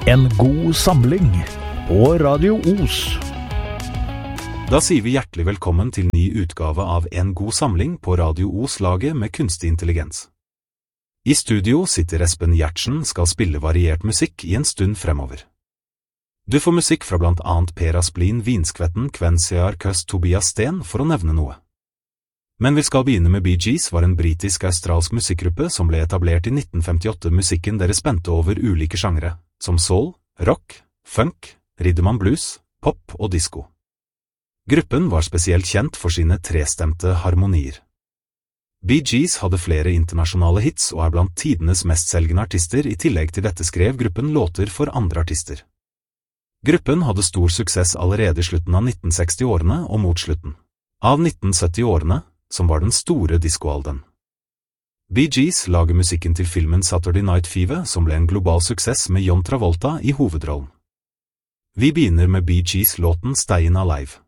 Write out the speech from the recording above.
En god samling på Radio Os. Da sier vi hjertelig velkommen til ny utgave av En god samling på Radio Os-laget med kunstig intelligens. I studio sitter Espen Gjertsen skal spille variert musikk i en stund fremover. Du får musikk fra blant annet Per Asplin, Vinskvetten, Kvensiar, Køst, Tobias Sten, for å nevne noe. Men vi skal begynne med Bee Gees var en britisk-australsk musikkgruppe som ble etablert i 1958. Musikken deres spente over ulike sjangre, som soul, rock, funk, rhythm and blues, pop og disco. Gruppen var spesielt kjent for sine trestemte harmonier. Bee Gees hadde flere internasjonale hits og er blant tidenes mestselgende artister. I tillegg til dette skrev gruppen låter for andre artister. Gruppen hadde stor suksess allerede i slutten av 1960-årene og mot slutten av 1970-årene, som var den store discoalderen. Bee Gees lager musikken til filmen Saturday Night Fever, som ble en global suksess med John Travolta i hovedrollen. Vi begynner med Bee Gees låten Stayin' Alive.